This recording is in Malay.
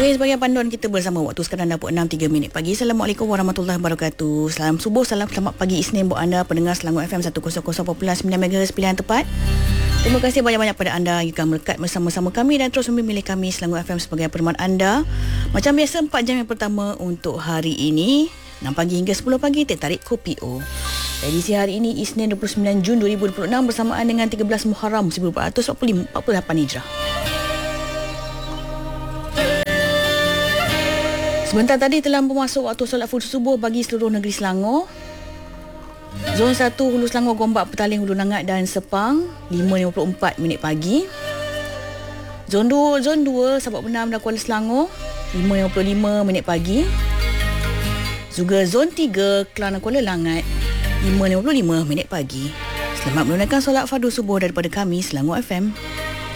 Okey, sebagai panduan kita bersama waktu sekarang dah 6.03 pagi. Assalamualaikum warahmatullahi wabarakatuh. Salam subuh, selamat pagi Isnin buat anda pendengar Selangor FM 100.9 MHz pilihan tepat. Terima kasih banyak-banyak pada anda yang akan melekat bersama-sama kami dan terus memilih kami Selangor FM sebagai peneman anda. Macam biasa 4 jam yang pertama untuk hari ini 6 pagi hingga 10 pagi tertarik Kopi O. Edisi hari ini Isnin 29 Jun 2026 bersamaan dengan 13 Muharram 1448 Hijrah. Sebentar tadi telah memasuk waktu solat fardu subuh bagi seluruh negeri Selangor. Zon 1 Hulu Selangor, Gombak, Petaling, Hulu Nangat dan Sepang 5.54 pagi. Zon 2 Sabak Benam dan Kuala Selangor 5.55 pagi. Juga Zon 3 Kelang dan Kuala Langat 5.55 pagi. Selamat menunaikan solat fardu subuh daripada kami Selangor FM.